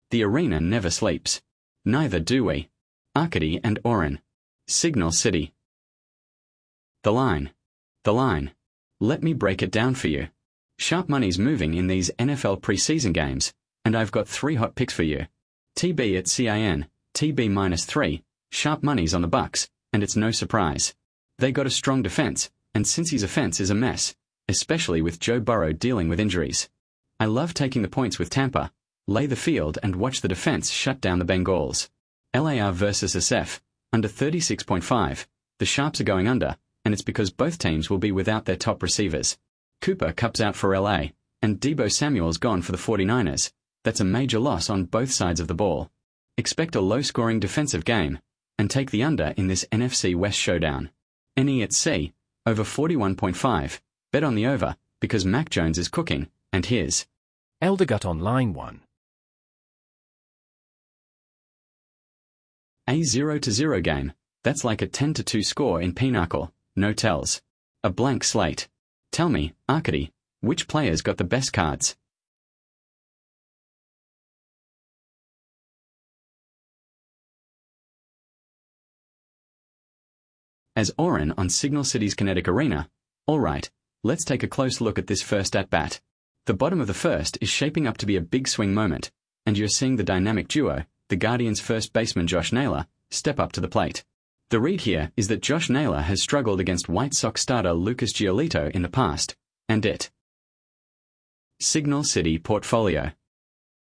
The arena never sleeps. Neither do we. Arcady and Oren. Signal City. The line. The line. Let me break it down for you. Sharp money's moving in these NFL preseason games, and I've got 3 hot picks for you. TB at CIN, TB -3, sharp money's on the Bucks, and it's no surprise. They got a strong defense, and Cincy's offense is a mess, especially with Joe Burrow dealing with injuries. I love taking the points with Tampa. Lay the field and watch the defense shut down the Bengals. LAR versus SF, under 36.5. The Sharps are going under, and it's because both teams will be without their top receivers. Cooper Kupp's out for LA, and Deebo Samuel's gone for the 49ers. That's a major loss on both sides of the ball. Expect a low-scoring defensive game, and take the under in this NFC West showdown. NE at C, over 41.5. Bet on the over, because Mac Jones is cooking, and here's Eldergut on line 1. A 0-0 game. That's like a 10-2 score in Pinochle. No tells. A blank slate. Tell me, Arcady, which players got the best cards? As Oren on Signal City's Kinetic Arena. Alright, let's take a close look at this first at-bat. The bottom of the first is shaping up to be a big swing moment, and you're seeing the dynamic duo, the Guardians' first baseman Josh Naylor, step up to the plate. The read here is that Josh Naylor has struggled against White Sox starter Lucas Giolito in the past, and it. Signal City Portfolio.